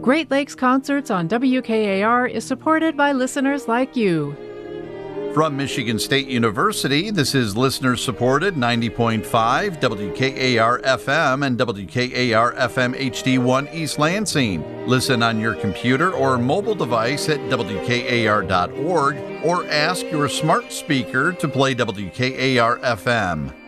Great Lakes Concerts on WKAR is supported by listeners like you. From Michigan State University, this is listener-supported 90.5 WKAR-FM and WKAR-FM HD1 East Lansing. Listen on your computer or mobile device at WKAR.org or ask your smart speaker to play WKAR-FM.